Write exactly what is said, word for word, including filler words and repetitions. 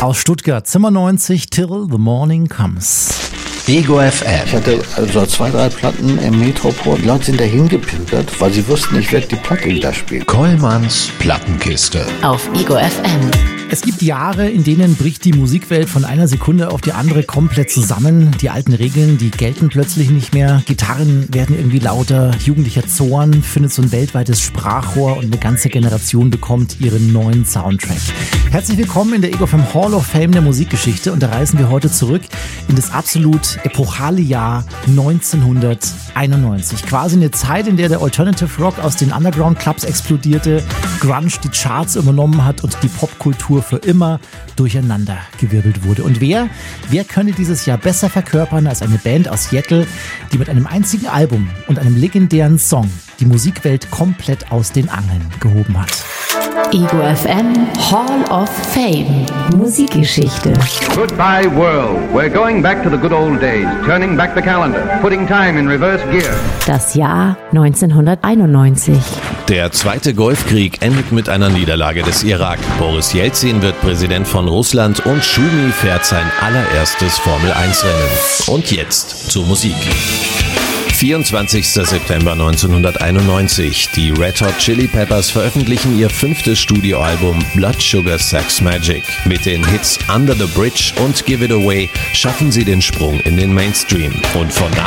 Aus Stuttgart, Zimmer neunzig, Till the Morning Comes. Ego F M. Ich hatte also zwei, drei Platten im Metropol. Die Leute sind da hingepimpert, weil sie wussten, ich werde die Platte wieder spielen. Kollmanns Plattenkiste. Auf Ego F M. Es gibt Jahre, in denen bricht die Musikwelt von einer Sekunde auf die andere komplett zusammen. Die alten Regeln, die gelten plötzlich nicht mehr. Gitarren werden irgendwie lauter. Jugendlicher Zorn findet so ein weltweites Sprachrohr und eine ganze Generation bekommt ihren neuen Soundtrack. Herzlich willkommen in der Ego F M Hall of Fame der Musikgeschichte und da reisen wir heute zurück in das absolut epochale Jahr neunzehnhunderteinundneunzig. Quasi eine Zeit, in der der Alternative Rock aus den Underground Clubs explodierte, Grunge die Charts übernommen hat und die Popkultur für immer durcheinander gewirbelt wurde. Und wer, wer könnte dieses Jahr besser verkörpern als eine Band aus Seattle, die mit einem einzigen Album und einem legendären Song die Musikwelt komplett aus den Angeln gehoben hat? Ego F M Hall of Fame Musikgeschichte. Goodbye world. We're going back to the good old days, turning back the calendar, putting time in reverse gear. Das Jahr neunzehnhunderteinundneunzig. Der zweite Golfkrieg endet mit einer Niederlage des Irak. Boris Jelzin wird Präsident von Russland und Schumi fährt sein allererstes Formel eins Rennen. Und jetzt zur Musik. vierundzwanzigster September neunzehnhunderteinundneunzig. Die Red Hot Chili Peppers veröffentlichen ihr fünftes Studioalbum Blood Sugar Sex Magic. Mit den Hits Under the Bridge und Give It Away schaffen sie den Sprung in den Mainstream. Und von